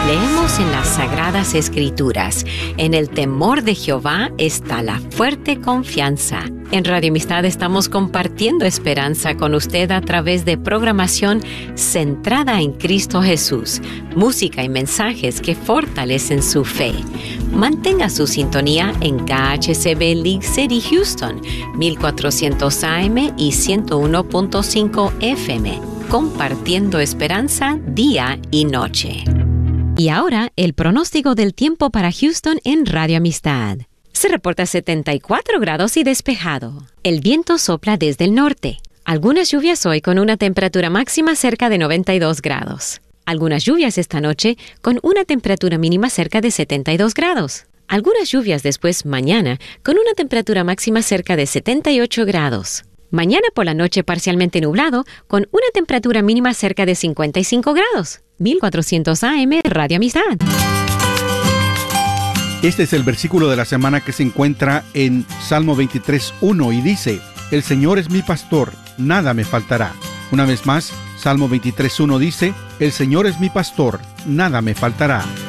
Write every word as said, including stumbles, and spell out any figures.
Leemos en las Sagradas Escrituras: en el temor de Jehová está la fuerte confianza. En Radio Amistad estamos compartiendo esperanza con usted a través de programación centrada en Cristo Jesús, música y mensajes que fortalecen su fe. Mantenga su sintonía en K H C B League City, Houston, mil cuatrocientos A M y ciento uno punto cinco F M, compartiendo esperanza día y noche. Y ahora, el pronóstico del tiempo para Houston en Radio Amistad. Se reporta setenta y cuatro grados y despejado. El viento sopla desde el norte. Algunas lluvias hoy con una temperatura máxima cerca de noventa y dos grados. Algunas lluvias esta noche con una temperatura mínima cerca de setenta y dos grados. Algunas lluvias después mañana con una temperatura máxima cerca de setenta y ocho grados. Mañana por la noche parcialmente nublado con una temperatura mínima cerca de cincuenta y cinco grados. mil cuatrocientos A M Radio Amistad. Este es el versículo de la semana que se encuentra en Salmo veintitrés uno y dice: El Señor es mi pastor, nada me faltará. Una vez más, Salmo veintitrés uno dice: El Señor es mi pastor, nada me faltará.